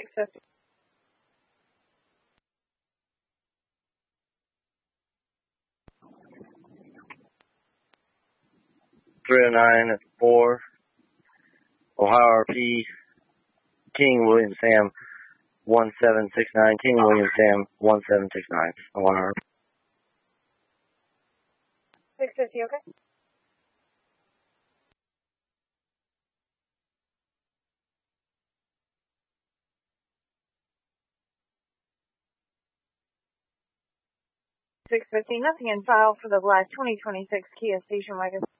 650. 309-4, Ohio RP, King William Sam 1769, King William Sam 1769, Ohio RP. 650, okay? $650, nothing in file for the black 2026 Kia station wagon.